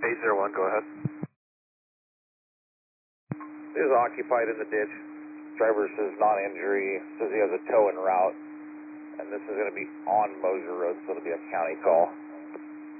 801, go ahead. Is occupied in the ditch. Driver says non-injury, says he has a tow en route, and this is going to be on Mosier Road, so it'll be a county call.